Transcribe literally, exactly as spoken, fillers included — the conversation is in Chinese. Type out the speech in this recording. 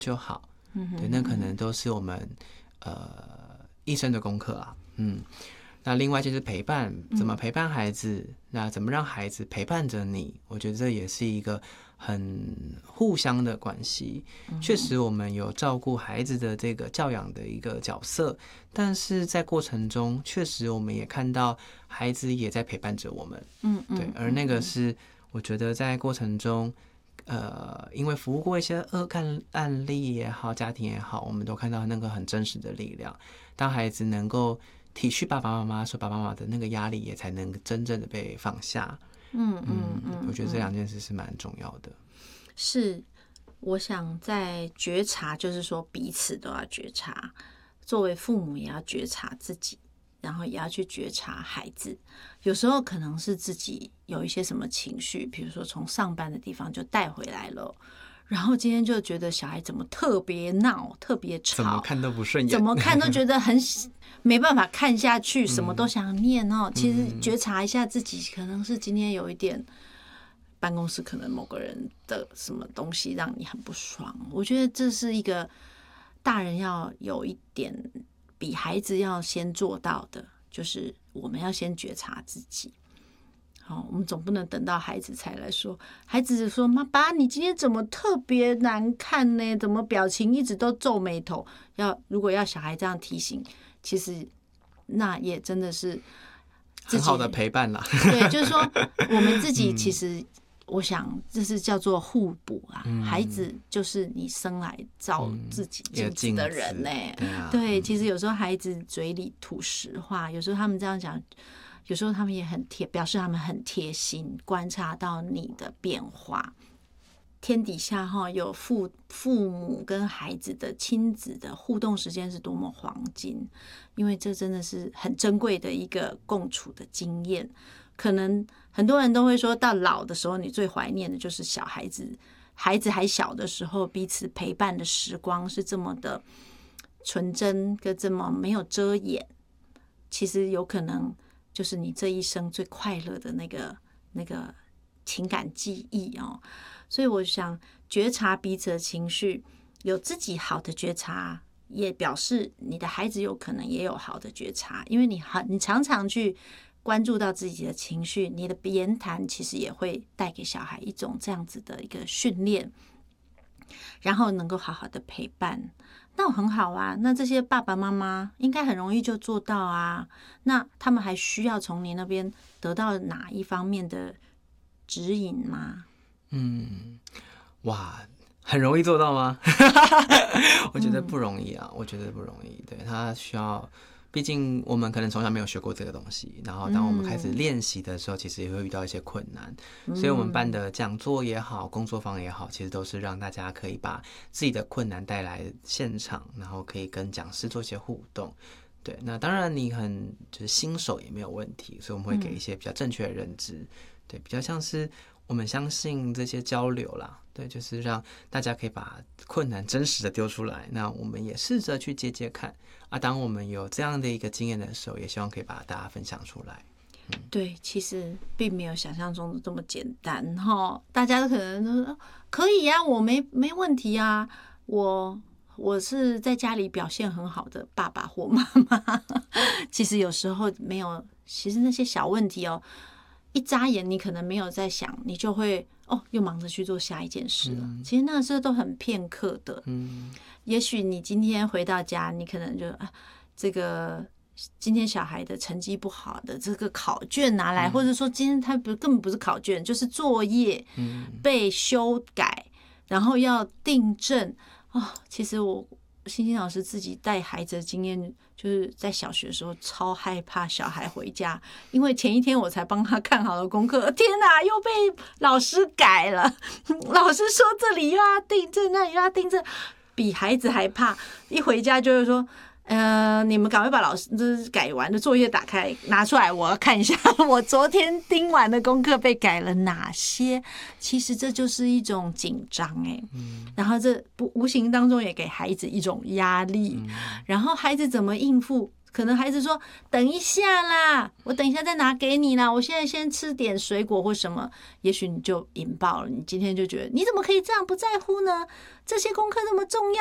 就好。嗯，对，那可能都是我们呃一生的功课啊。嗯，那另外就是陪伴，怎么陪伴孩子，嗯、那怎么让孩子陪伴着你？我觉得这也是一个很互相的关系。确实，我们有照顾孩子的这个教养的一个角色，但是在过程中，确实我们也看到孩子也在陪伴着我们。嗯嗯，对，而那个是我觉得在过程中。呃，因为服务过一些恶案案例也好，家庭也好，我们都看到那个很真实的力量。当孩子能够体恤爸爸妈妈，说爸爸妈妈的那个压力，也才能真正的被放下。嗯嗯嗯，我觉得这两件事是蛮重要的。 是，我想在觉察，就是说彼此都要觉察，作为父母也要觉察自己。然后也要去觉察孩子，有时候可能是自己有一些什么情绪，比如说从上班的地方就带回来了，然后今天就觉得小孩怎么特别闹、特别吵， 怎么看都不顺眼， 怎么看都觉得很没办法看下去，什么都想念哦。嗯、其实觉察一下自己，可能是今天有一点办公室可能某个人的什么东西让你很不爽。我觉得这是一个大人要有一点。比孩子要先做到的，就是我们要先觉察自己。好，我们总不能等到孩子才来说。孩子说：“妈爸，你今天怎么特别难看呢？怎么表情一直都皱眉头？”要如果要小孩这样提醒，其实那也真的是很好的陪伴啦。 对，就是说我们自己其实。我想这是叫做互补啊，嗯、孩子就是你生来照自己镜子的人呢、欸嗯啊。对，其实有时候孩子嘴里吐实话，有时候他们这样讲，有时候他们也很贴，表示他们很贴心，观察到你的变化。天底下哈有父父母跟孩子的亲子的互动时间是多么黄金，因为这真的是很珍贵的一个共处的经验。可能很多人都会说到老的时候，你最怀念的就是小孩子，孩子还小的时候，彼此陪伴的时光是这么的纯真跟这么没有遮掩。其实有可能就是你这一生最快乐的那个那个情感记忆哦。所以我想觉察彼此的情绪，有自己好的觉察，也表示你的孩子有可能也有好的觉察，因为你好，你常常去。关注到自己的情绪，你的言谈其实也会带给小孩一种这样子的一个训练，然后能够好好的陪伴，那很好啊。那这些爸爸妈妈应该很容易就做到啊。那他们还需要从你那边得到哪一方面的指引吗？ 嗯，哇，很容易做到吗？我觉得不容易啊，嗯、我觉得不容易。对，他需要。毕竟我们可能从小没有学过这个东西，然后当我们开始练习的时候，其实也会遇到一些困难。所以我们办的讲座也好，工作坊也好，其实都是让大家可以把自己的困难带来现场，然后可以跟讲师做一些互动。对，那当然你很就是新手也没有问题，所以我们会给一些比较正确的认知。对，比较像是我们相信这些交流啦。对，就是让大家可以把困难真实的丢出来，那我们也试着去接接看啊。当我们有这样的一个经验的时候，也希望可以把大家分享出来。 嗯、对，其实并没有想象中的这么简单哈。大家都可能都说可以呀、啊，我没没问题啊，我我是在家里表现很好的爸爸或妈妈。其实有时候没有，其实那些小问题哦。一眨眼，你可能没有在想，你就会哦，又忙着去做下一件事了。嗯、其实那个时候都很片刻的。嗯，也许你今天回到家，你可能就啊，这个今天小孩的成绩不好的这个考卷拿来，嗯、或者说今天他不根本不是考卷，就是作业被修改，嗯、然后要订正哦。其实我欣欣老师自己带孩子的经验。就是在小学的时候超害怕小孩回家，因为前一天我才帮他看好了功课，天哪，又被老师改了。老师说这里又要订正，那里又要订正，比孩子还怕。一回家就会说，呃，你们赶快把老师这改完的作业打开拿出来，我要看一下我昨天盯完的功课被改了哪些。其实这就是一种紧张哎，嗯、然后这不无形当中也给孩子一种压力，嗯、然后孩子怎么应付， 可能孩子说等一下啦，我等一下再拿给你啦，我现在先吃点水果或什么，也许你就引爆了，你今天就觉得你怎么可以这样不在乎呢？这些功课那么重要。